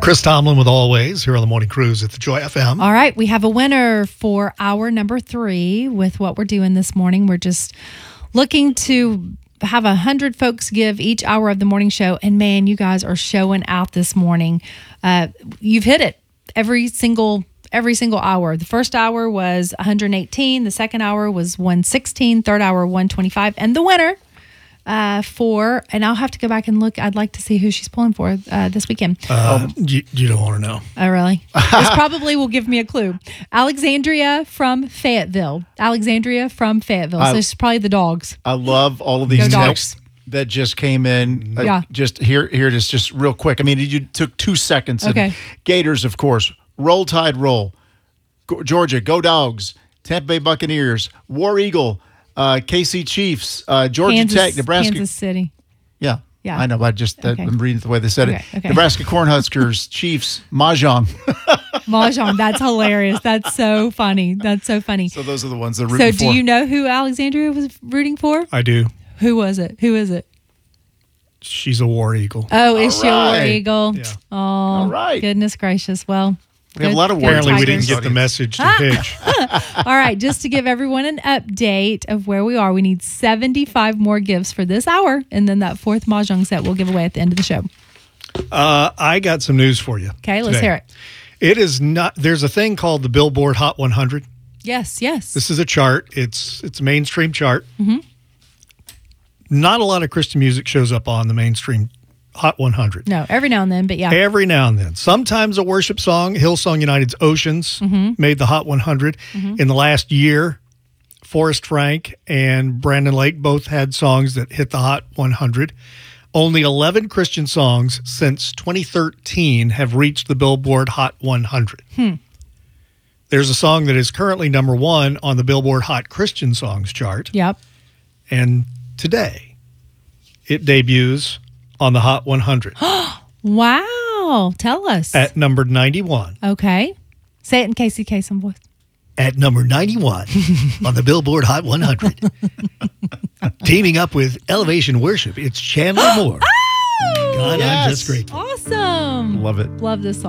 Chris Tomlin with Always here on the Morning Cruise at the Joy FM. All right, we have a winner for hour number 3 with what we're doing this morning. We're just looking to have 100 folks give each hour of the morning show. And man, you guys are showing out this morning. You've hit it every single hour. The first hour was 118. The second hour was 116. Third hour, 125. And the winner and I'll have to go back and look. I'd like to see who she's pulling for this weekend. You don't want to know. Oh, really? This probably will give me a clue. Alexandria from Fayetteville. So it's probably the dogs. I love all of these texts that just came in. Yeah. Just here it is, just real quick. I mean, you took 2 seconds. Okay. Gators, of course. Roll Tide Roll. Georgia, go Dogs. Tampa Bay Buccaneers. War Eagle. KC Chiefs. Georgia Tech. Nebraska. Kansas City. Yeah. Yeah. I know. I'm reading the way they said it. Okay. Nebraska Cornhuskers. Chiefs. Mahjong. Mahjong. That's hilarious. That's so funny. So those are the ones they're rooting for. So do you know who Alexandria was rooting for? I do. Who was it? She's a War Eagle. Oh, is she a War right. Eagle? Yeah. Oh, All right. Goodness gracious. Well, We have a lot of War Apparently, we didn't Tigers. get the message to pitch. all right, just to give everyone an update of where we are, we need 75 more gifts for this hour, and then that 4th Mahjong set we'll give away at the end of the show. I got some news for you. Okay, let's today. hear it. It is not. There's a thing called the Billboard Hot 100. Yes. This is a chart. It's a mainstream chart. Mm-hmm. Not a lot of Christian music shows up on the mainstream Hot 100. No, every now and then, but yeah. Every now and then. Sometimes a worship song. Hillsong United's Oceans made the Hot 100. In the last year, Forrest Frank and Brandon Lake both had songs that hit the Hot 100. Only 11 Christian songs since 2013 have reached the Billboard Hot 100. There's a song that is currently number 1 on the Billboard Hot Christian Songs chart. Yep. And today, it debuts on the Hot 100 Wow. Tell us. at number 91. Okay. Say it in KCK some voice. At number 91 on the Billboard Hot 100. Teaming up with Elevation Worship, it's Chandler Moore. God, I'm just grateful. Awesome. Love it. Love this song.